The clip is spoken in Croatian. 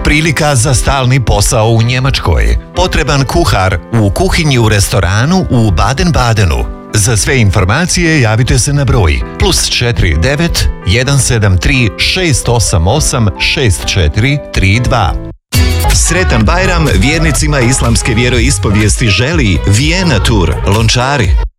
Prilika za stalni posao u Njemačkoj. Potreban kuhar u kuhinji u restoranu u Baden-Badenu. Za sve informacije javite se na broj +49 173 688 6432. Sretan Bajram vjernicima islamske vjeroispovijesti želi Vijena Tour, Lončari.